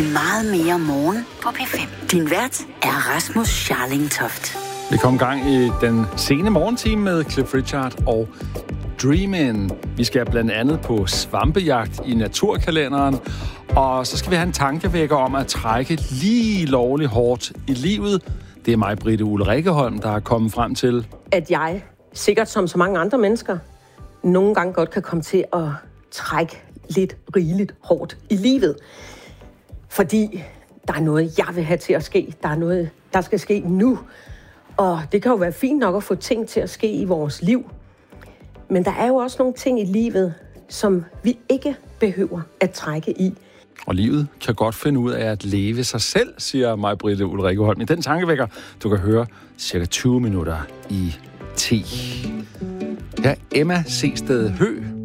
til meget mere morgen på P5. Din vært er Rasmus Scharling-Toft. Vi kom i gang i den sene morgentime med Cliff Richard og Dreamin'. Vi skal blandt andet på svampejagt i naturkalenderen, og så skal vi have en tankevækker om at trække lige lovligt hårdt i livet. Det er mig, Britte Ulrikkeholm, der er kommet frem til, at jeg, sikkert som så mange andre mennesker, nogle gange godt kan komme til at trække lidt rigeligt hårdt i livet. Fordi der er noget, jeg vil have til at ske. Der er noget, der skal ske nu. Og det kan jo være fint nok at få ting til at ske i vores liv. Men der er jo også nogle ting i livet, som vi ikke behøver at trække i. Og livet kan godt finde ud af at leve sig selv, siger mig, Britte Ulrikkeholm. I den tankevækker, du kan høre cirka 20 minutter i 10. Her er Emma Seested Høgh